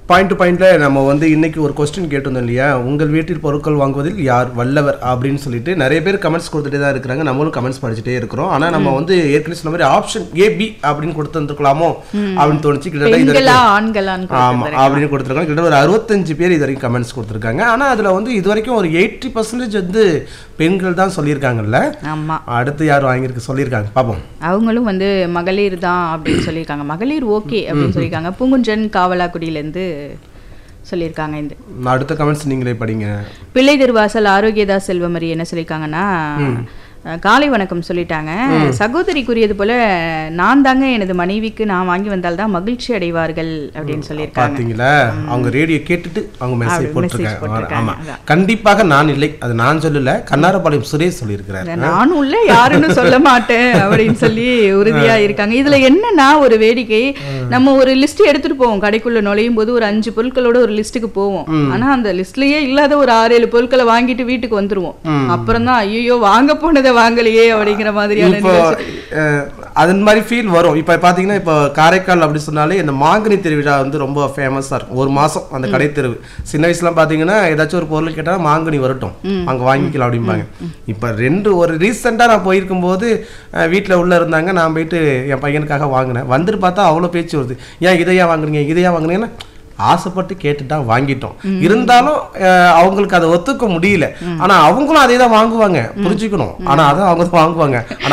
Point to பாயிண்ட்ல நம்ம வந்து இன்னைக்கு ஒரு கொஸ்டின் கேட்டிருந்தோம் இல்லையா, உங்கள் வீட்டில் பொருட்கள் வாங்குவதில் யார் வல்லவர் அப்படின்னு சொல்லிட்டு நிறைய பேர் கமெண்ட்ஸ் கொடுத்துட்டே தான் இருக்கிறாங்க. நம்மளும் கமெண்ட்ஸ் படிச்சுட்டே இருக்கிறோம். ஆனா நம்ம வந்து ஏற்கனவே சொன்ன மாதிரி ஆப்ஷன் ஏபி அப்படின்னு கொடுத்துருக்கலாமோ அப்படின்னு தோணுச்சு. கிட்டத்தட்ட ஆமா அப்படின்னு கொடுத்துருக்காங்க. கிட்டத்தட்ட ஒரு 65 பேர் இது வரைக்கும் கமெண்ட்ஸ் கொடுத்துருக்காங்க. ஆனா அதுல வந்து இது வரைக்கும் ஒரு 80% வந்து பெண்கள் தான் சொல்லியிருக்காங்கல்ல. ஆமா, அடுத்து யார் வாங்கியிருக்கு சொல்லியிருக்காங்க பாப்போம். அவங்களும் வந்து மகளிர் தான் அப்படின்னு சொல்லியிருக்காங்க. மகளிர் ஓகே அப்படின்னு சொல்லியிருக்காங்க. பூங்குன்றன் காவலாக்குடியிலேருந்து சொல்லியிருக்காங்க. இந்த அடுத்த கமெண்ட்ஸ் நீங்களே படிங்க. பிள்ளை திருவாசல் ஆரோக்கியதாஸ் செல்வமரி என்ன சொல்லியிருக்காங்கன்னா, காலை வணக்கம் சொல்லிட்டாங்க. சகோதரி கூறியது போல நான் தாங்க எனது மனைவிக்கு நான் வாங்கி வந்தால் தான் மகிழ்ச்சி அடைவார்கள் அப்படின்னு சொல்லியிருக்காங்க. பாத்தீங்களா, அவங்க ரேடியோ கேட்டுட்டு அவங்க மெசேஜ் போட்டிருக்காங்க. ஆமா, கண்டிப்பாக நான் இல்லை, அது நான் சொல்லல, கண்ணாரபாளையம் சுரேஷ் சொல்லியிருக்கிறாரு. நானும் இல்ல யாருன்னு சொல்ல மாட்டேன் அப்படின்னு சொல்லி உறுதியா இருக்காங்க. இதுல என்னன்னா ஒரு வேடிக்கை, நம்ம ஒரு லிஸ்ட் எடுத்துட்டு போவோம், கடைக்குள்ள நுழையும் போது ஒரு 5 பொருட்களோட ஒரு லிஸ்ட்டுக்கு போவோம். ஆனா அந்த லிஸ்ட்லயே இல்லாத ஒரு 6-7 பொருட்களை வாங்கிட்டு வீட்டுக்கு வந்துருவோம். அப்புறம் தான் ஐயோ வாங்க போனதை வாங்கலையே அப்படிங்கிற மாதிரியான அதன் மாதிரி ஃபீல் வரும். இப்போ பார்த்தீங்கன்னா, இப்போ காரைக்கால் அப்படி சொன்னாலே இந்த மாங்கனி திருவிழா வந்து ரொம்ப ஃபேமஸாக இருக்கும். ஒரு மாதம் அந்த கடை தெருவு. சின்ன வயசுலாம் பார்த்தீங்கன்னா ஏதாச்சும் ஒரு பொருள் கேட்டால் மாங்கனி வரட்டும் அங்கே வாங்கிக்கலாம் அப்படிம்பாங்க. இப்போ ஒரு ரீசெண்டாக நான் போயிருக்கும் போது வீட்டில் உள்ளே இருந்தாங்க, நான் போயிட்டு என் பையனுக்காக வாங்கினேன். வந்துட்டு பார்த்தா அவ்வளோ பேச்சு வருது, ஏன் இதையா வாங்குறீங்க இதையா வாங்குனீங்கன்னா ஆசைப்பட்டு கேட்டுட்டா வாங்கிட்டோம். இருந்தாலும் அவங்களுக்கு அதை ஒத்துக்க முடியல. ஆனா அவங்களும் அதே தான் வாங்குவாங்க, புரிஞ்சுக்கணும். ஆனா அதை அவங்க தான் வாங்குவாங்க. ஆனா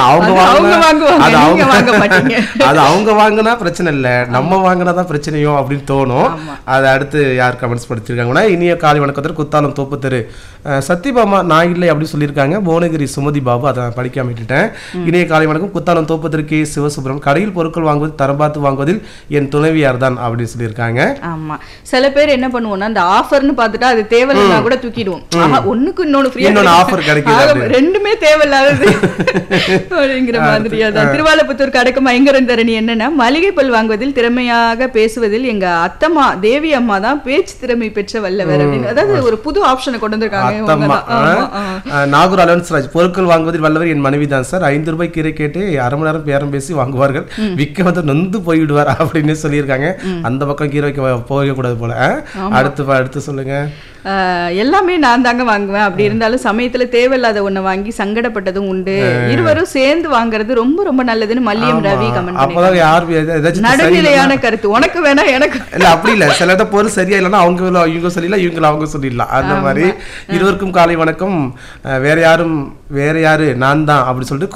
அது அவங்க வாங்கினா பிரச்சனை இல்லை, நம்ம வாங்கினாதான் பிரச்சனையோ அப்படின்னு தோணும். அதை அடுத்து யார் கமெண்ட்ஸ் படிச்சிருக்காங்கன்னா, இனிய காலை வணக்கத்தில் குத்தாலம் தோப்பு தெரு சத்யபாமா நான் இல்லை அப்படின்னு சொல்லியிருக்காங்க. புவனகிரி சுமதி பாபு, அதை படிக்காம விட்டுட்டேன். இனிய காலை வணக்கம் குத்தாலம் தோப்பு தெரு கே சிவசுப்ரமணியம், கடையில் பொருட்கள் வாங்குவது தரம் பார்த்து வாங்குவதில் என் துணைவியார் தான் அப்படின்னு சொல்லியிருக்காங்க. ஆமா, சில பேர் என்ன பண்ணுவோம்னா அந்த ஆஃபர்னு பார்த்துட்டா அது தேவையில்லைன்னா கூட தூக்கிடுவோம். ஒண்ணுக்கு இன்னொன்னு ஃப்ரீயா ஆஃபர் கிடைக்குது, ரெண்டுமே தேவையில்லாதது அப்படிங்கிற மாதிரியா தான். திருவாலப்புத்தூர் கடக்கும் ஐங்கரந்தரணி என்னன்னா, மளிகை பொருள் வாங்குவதில் திறமையாக பேசுவதில் எங்க அத்தம்மா தேவி அம்மா தான் பேச்சு திறமை பெற்ற வல்லவர் அப்படின்னு. அதாவது ஒரு புது ஆப்ஷனை கொண்டு வந்திருக்காங்க. நாகூர் அலவன்ஸ்ராஜ், பொருட்கள் வாங்குவதில் வல்லவர் என் மனைவி தான் சார். 5 ரூபாய் கீரை கேட்டு 1/2 மணி நேரம் பேரம் பேசி வாங்குவார்கள், விற்க வந்து நொந்து போய்விடுவார் அப்படின்னு சொல்லியிருக்காங்க. அந்த பக்கம் கீரை வைக்க போகக்கூடாது போல. அடுத்து சொல்லுங்க. எல்லாமே நான் தாங்க வாங்குவேன், அப்படி இருந்தாலும் சமயத்துல தேவையில்லாத ஒண்ணு வாங்கி சங்கடப்பட்டதும் உண்டு. இருவரும் சேர்ந்து வாங்குறது ரொம்ப ரொம்ப நல்லதுன்னு மல்லியம் ரவி கமெண்ட் பண்ணி. நடுநிலையான கருத்து, உனக்கு வேணா எனக்கு இல்ல அப்படி இல்ல, சில பொருள் சரியா இல்லைன்னா இவங்க சொல்லிடலாம், இவங்க அவங்க சொல்லிடலாம். அந்த மாதிரி இருவருக்கும் காலை வணக்கம். வேற யாரு நான் தான் அப்படி சொல்லிட்டு